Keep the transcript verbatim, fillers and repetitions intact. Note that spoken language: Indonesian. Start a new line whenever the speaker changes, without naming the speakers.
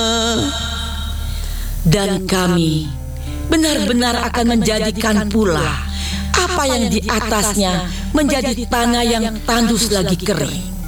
Dan kami benar-benar akan menjadikan pula apa yang di atasnya menjadi tanah yang tandus lagi kering.